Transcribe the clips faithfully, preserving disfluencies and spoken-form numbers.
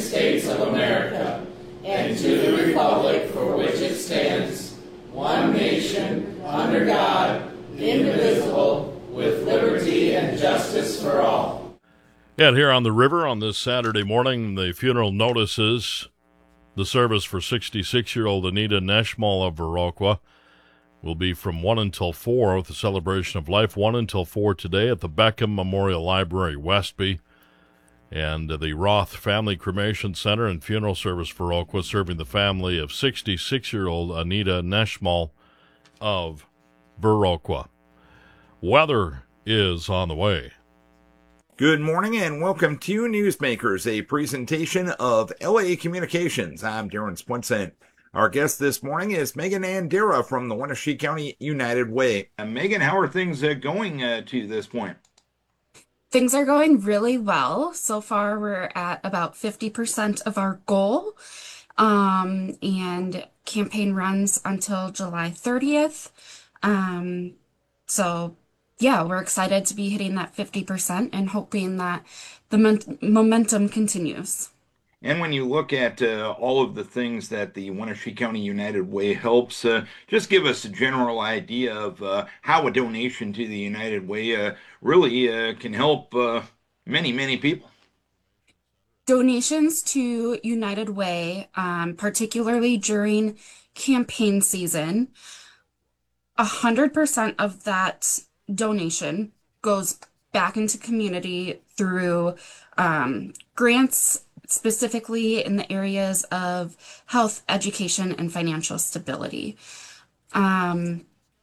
States of America and to the republic for which it stands, one nation, under God, indivisible, with liberty and justice for all. And here on the river on this Saturday morning, the funeral notices the service for sixty-six-year-old Anita Neshmal of Viroqua will be from one until four with the celebration of life, one until four today at the Beckham Memorial Library, Westby. And the Roth Family Cremation Center and Funeral Service Viroqua serving the family of sixty-six-year-old Anita Neshmal of Viroqua. Weather is on the way. Good morning and welcome to Newsmakers, a presentation of L A Communications. I'm Darren Splinson. Our guest this morning is Megan Andera from the Wenatchee County United Way. Uh, Megan, how are things uh, going uh, to this point? Things are going really well. So far, we're at about fifty percent of our goal. Um, and campaign runs until July thirtieth. Um, so, yeah, we're excited to be hitting that fifty percent and hoping that the men- momentum continues. And when you look at uh, all of the things that the Wenatchee County United Way helps, uh, just give us a general idea of uh, how a donation to the United Way uh, really uh, can help uh, many, many people. Donations to United Way, um, particularly during campaign season, one hundred percent of that donation goes back into community through um, grants, specifically in the areas of health, education, and financial stability. Um,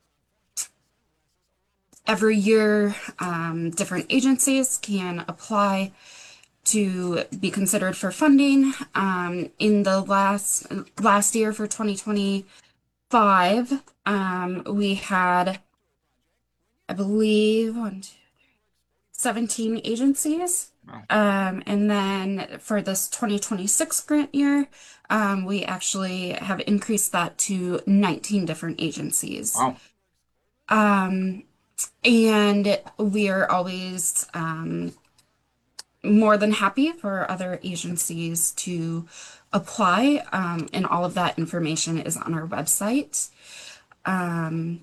every year, um, different agencies can apply to be considered for funding. Um, in the last last year for twenty twenty-five, um, we had, I believe, one, two, three, seventeen agencies. Wow. Um, and then for this twenty twenty-six grant year, um, we actually have increased that to nineteen different agencies. Wow. Um, and we are always um, more than happy for other agencies to apply, um, and all of that information is on our website. Um,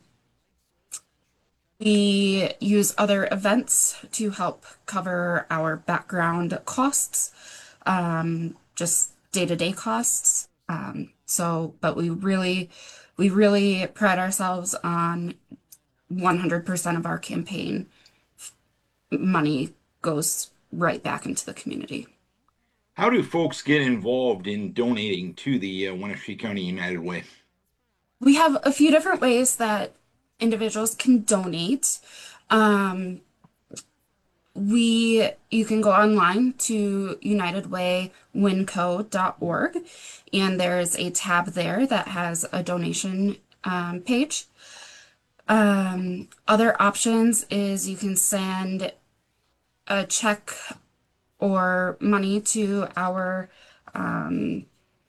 We use other events to help cover our background costs, um, just day-to-day costs. Um, so, but we really, we really pride ourselves on one hundred percent of our campaign money goes right back into the community. How do folks get involved in donating to the uh, Wenatchee County United Way? We have a few different ways that individuals can donate. Um, we you can go online to united way winco dot org, and there's a tab there that has a donation um, page. Um, other options is you can send a check or money to our um,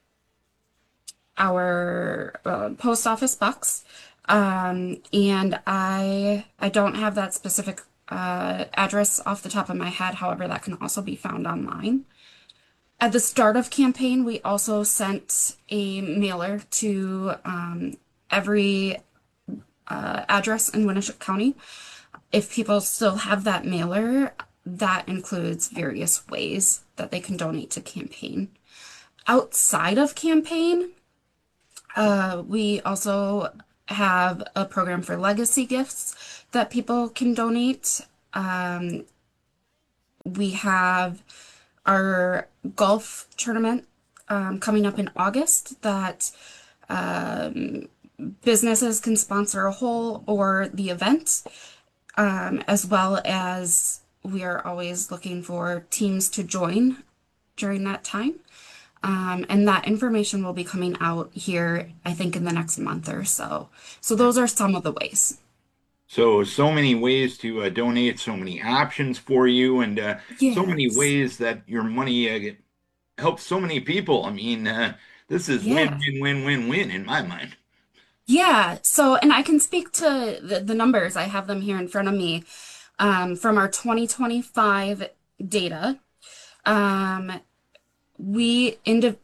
our uh, post office box. Um, and I, I don't have that specific, uh, address off the top of my head. However, that can also be found online. At the start of campaign, we also sent a mailer to, um, every, uh, address in Wenatchee County. If people still have that mailer, that includes various ways that they can donate to campaign. Outside of campaign, uh, we also have a program for legacy gifts that people can donate. Um, we have our golf tournament um, coming up in August that um, businesses can sponsor a hole or the event, um, as well as we are always looking for teams to join during that time. Um, and that information will be coming out here, I think, in the next month or so. So those are some of the ways. So, so many ways to uh, donate, so many options for you, and uh, Yes. so many ways that your money uh, get- helps so many people. I mean, uh, this is Yeah. win, win, win, win, win in my mind. Yeah. So, and I can speak to the, the numbers. I have them here in front of me um, from our twenty twenty-five data. Um, we indi-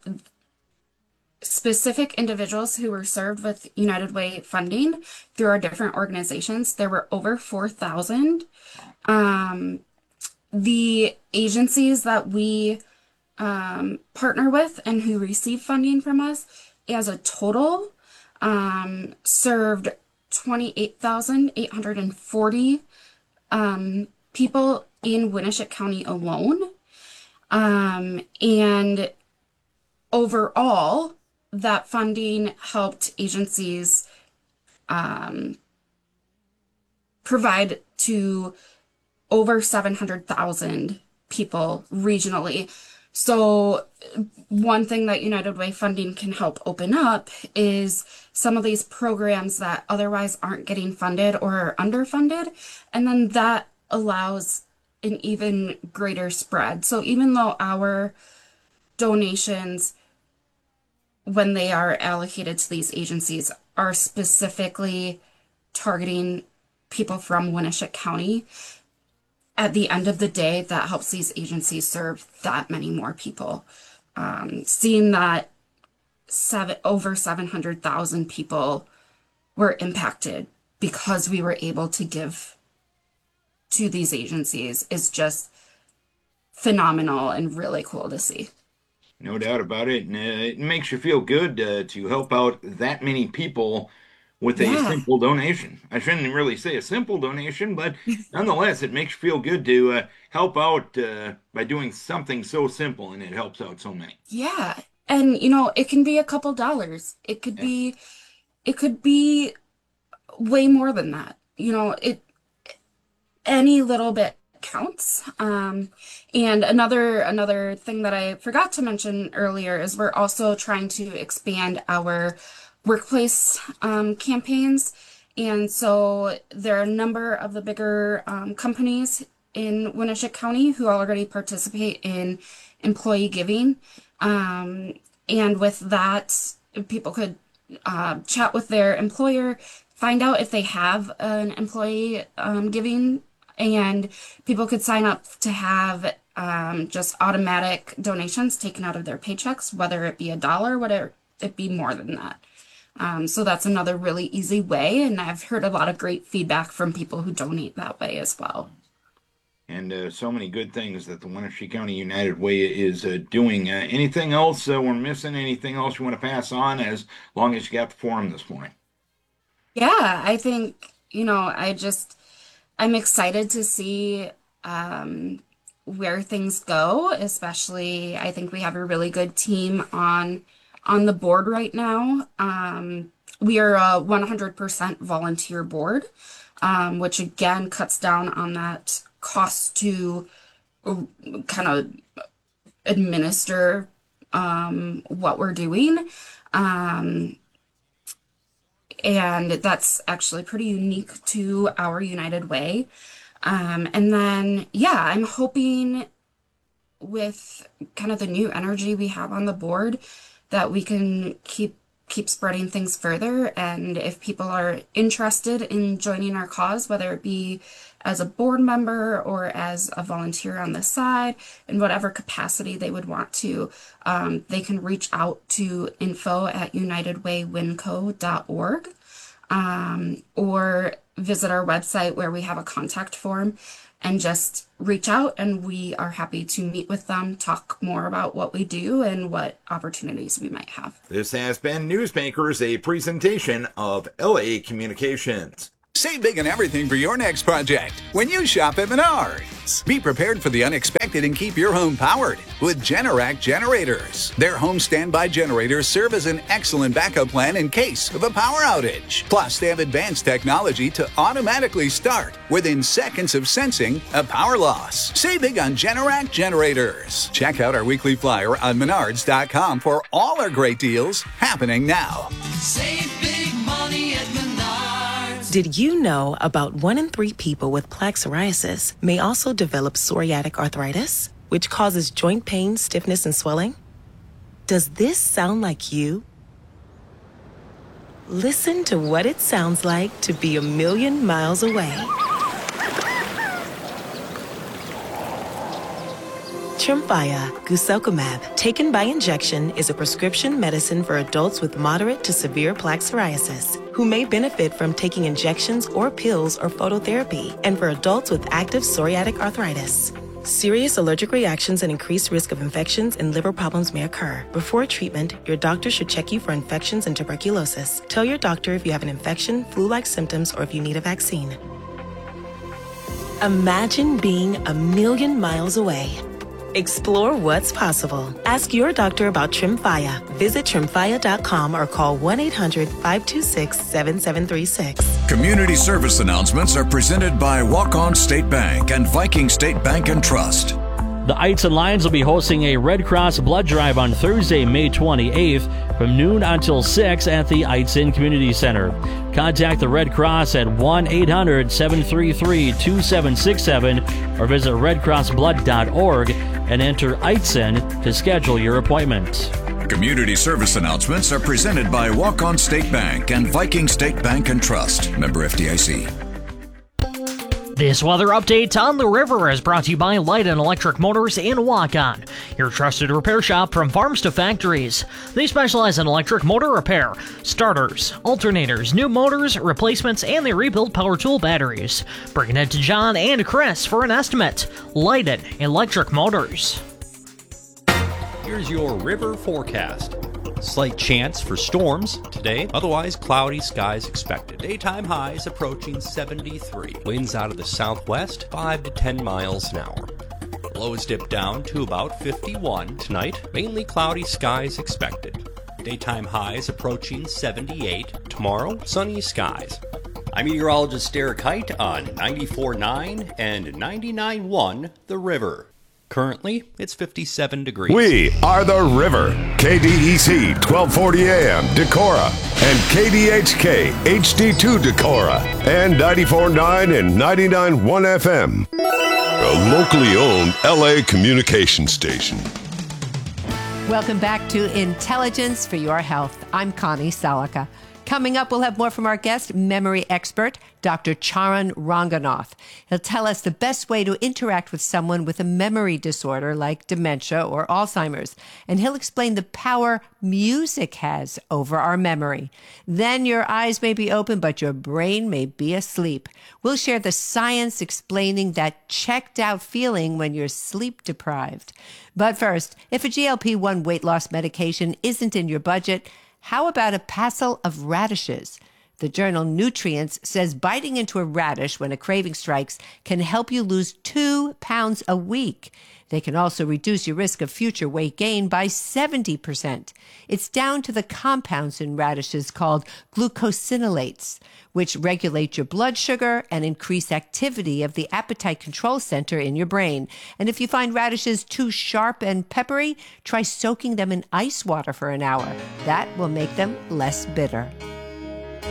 specific individuals who were served with United Way funding through our different organizations, there were over four thousand. Um, the agencies that we um, partner with and who receive funding from us, as a total, um, served twenty-eight thousand eight hundred forty um, people in Winneshiek County alone. Um, and overall, that funding helped agencies um, provide to over seven hundred thousand people regionally. So one thing that United Way funding can help open up is some of these programs that otherwise aren't getting funded or are underfunded. And then that allows an even greater spread. So even though our donations, when they are allocated to these agencies, are specifically targeting people from Winneshiek County, at the end of the day, that helps these agencies serve that many more people. Um, seeing that seven, over seven hundred thousand people were impacted because we were able to give to these agencies is just phenomenal and really cool to see. No doubt about it. And uh, it makes you feel good uh, to help out that many people with a Yeah. simple donation. I shouldn't really say a simple donation, but nonetheless, it makes you feel good to uh, help out uh, by doing something so simple, and it helps out so many. Yeah. And, you know, it can be a couple dollars. It could Yeah. be, it could be way more than that. You know, it, any little bit counts. Um, and another, another thing that I forgot to mention earlier is we're also trying to expand our workplace um, campaigns. And so there are a number of the bigger um, companies in Winneshiek County who already participate in employee giving. Um, and with that, people could uh, chat with their employer, find out if they have an employee um, giving, and people could sign up to have um, just automatic donations taken out of their paychecks, whether it be a dollar, whether it be more than that. Um, so that's another really easy way, and I've heard a lot of great feedback from people who donate that way as well. And uh, so many good things that the Winneshiek County United Way is uh, doing. Uh, anything else uh, we're missing? Anything else you want to pass on as long as you got the forum this morning? Yeah, I think, you know, I just, I'm excited to see um, where things go, especially I think we have a really good team on on the board right now. Um, we are a one hundred percent volunteer board, um, which again cuts down on that cost to uh, kind of administer um, what we're doing. Um, and that's actually pretty unique to our United Way. Um, and then, yeah, I'm hoping with kind of the new energy we have on the board that we can keep keep spreading things further. And if people are interested in joining our cause, whether it be as a board member or as a volunteer on the side, in whatever capacity they would want to, um, they can reach out to info at united way winco dot org um, or visit our website where we have a contact form and just reach out, and we are happy to meet with them, talk more about what we do and what opportunities we might have. This has been Newsmakers, a presentation of L A Communications. Save big on everything for your next project when you shop at Menards. Be prepared for the unexpected and keep your home powered with Generac generators. Their home standby generators serve as an excellent backup plan in case of a power outage. Plus, they have advanced technology to automatically start within seconds of sensing a power loss. Save big on Generac generators. Check out our weekly flyer on menards dot com for all our great deals happening now. Save big money at Menards. Did you know about one in three people with plaque psoriasis may also develop psoriatic arthritis, which causes joint pain, stiffness, and swelling? Does this sound like you? Listen to what it sounds like to be a million miles away. Tremfya, guselkumab, taken by injection, is a prescription medicine for adults with moderate to severe plaque psoriasis who may benefit from taking injections or pills or phototherapy, and for adults with active psoriatic arthritis. Serious allergic reactions and increased risk of infections and liver problems may occur. Before treatment, your doctor should check you for infections and tuberculosis. Tell your doctor if you have an infection, flu-like symptoms, or if you need a vaccine. Imagine being a million miles away. Explore what's possible. Ask your doctor about Tremfya. Visit tremfya dot com or call one eight hundred, five two six, seven seven three six. Community service announcements are presented by Walk-On State Bank and Viking State Bank and Trust. The Eitzen Lions will be hosting a Red Cross blood drive on Thursday, May twenty-eighth from noon until six at the Eitzen Community Center. Contact the Red Cross at one eight hundred, seven three three, two seven six seven or visit red cross blood dot org and enter Eitzen to schedule your appointment. Community service announcements are presented by Walk-On State Bank and Viking State Bank and Trust. Member F D I C. This weather update on the river is brought to you by Light and Electric Motors in Walk-On, your trusted repair shop from farms to factories. They specialize in electric motor repair, starters, alternators, new motors, replacements, and they rebuild power tool batteries. Bring it to John and Chris for an estimate. Light and Electric Motors. Here's your river forecast. Slight chance for storms today, otherwise cloudy skies expected. Daytime highs approaching seventy-three. Winds out of the southwest, five to ten miles an hour. Lows dip down to about fifty-one tonight. Mainly cloudy skies expected. Daytime highs approaching seventy-eight. Tomorrow, sunny skies. I'm meteorologist Derek Height on ninety-four point nine and ninety-nine point one The River. Currently, it's fifty-seven degrees. We are The River. K D E C twelve forty A M Decorah and K D H K H D two Decorah and ninety-four point nine and ninety-nine point one F M. A locally owned L A communication station. Welcome back to Intelligence for Your Health. I'm Connie Salika. Coming up, we'll have more from our guest, memory expert, Doctor Charan Ranganath. He'll tell us the best way to interact with someone with a memory disorder like dementia or Alzheimer's. And he'll explain the power music has over our memory. Then your eyes may be open, but your brain may be asleep. We'll share the science explaining that checked out feeling when you're sleep deprived. But first, if a G L P one weight loss medication isn't in your budget, how about a passel of radishes? The journal Nutrients says biting into a radish when a craving strikes can help you lose two pounds a week. They can also reduce your risk of future weight gain by seventy percent. It's down to the compounds in radishes called glucosinolates, which regulate your blood sugar and increase activity of the appetite control center in your brain. And if you find radishes too sharp and peppery, try soaking them in ice water for an hour. That will make them less bitter.